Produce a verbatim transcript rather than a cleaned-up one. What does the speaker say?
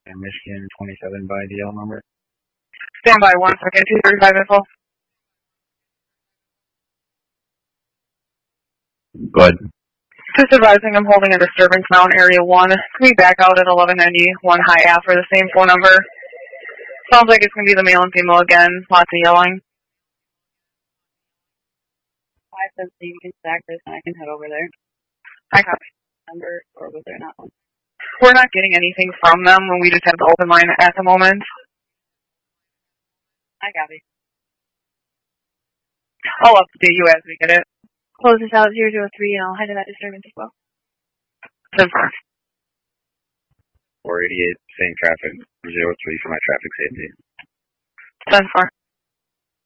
Michigan twenty-seven by D L number. Stand by one second, two thirty-five info. Go ahead. Just advising I'm holding a disturbance now in area one. Can we back out at eleven ninety-one high A for the same phone number? Sounds like it's going to be the male and female again. Lots of yelling. I said so you can stack this and I can head over there. I copy. Number, or was there not one? We're not getting anything from them when we just have the open line at the moment. I copy. I'll update you as we get it. Close this out zero zero three and I'll head to that disturbance as well. ten four. four eighty-eight, same traffic, zero three for my traffic safety. ten four.